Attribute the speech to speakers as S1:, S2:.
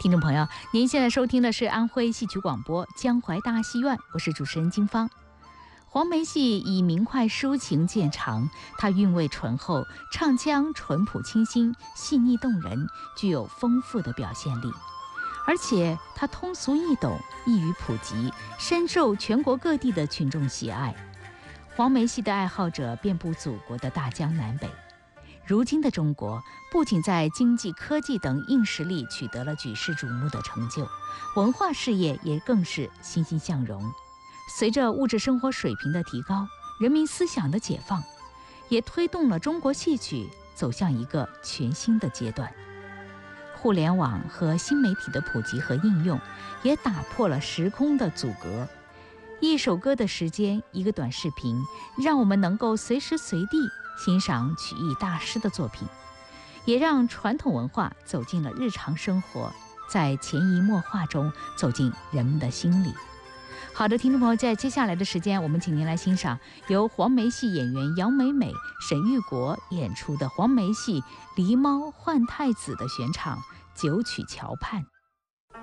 S1: 听众朋友，您现在收听的是安徽戏曲广播江淮大戏院，我是主持人金芳。黄梅戏以明快抒情见长，它韵味醇厚，唱腔淳朴清新，细腻动人，具有丰富的表现力。而且它通俗易懂，易于普及，深受全国各地的群众喜爱。黄梅戏的爱好者遍布祖国的大江南北。如今的中国不仅在经济、科技等硬实力取得了举世瞩目的成就，文化事业也更是欣欣向荣。随着物质生活水平的提高，人民思想的解放，也推动了中国戏曲走向一个全新的阶段。互联网和新媒体的普及和应用，也打破了时空的阻隔。一首歌的时间，一个短视频，让我们能够随时随地欣赏曲艺大师的作品，也让传统文化走进了日常生活，在潜移默化中走进人们的心里。好的，听众朋友，在接下来的时间，我们请您来欣赏由黄梅戏演员杨美美、沈玉国演出的黄梅戏《狸猫换太子》的选场《九曲桥畔》。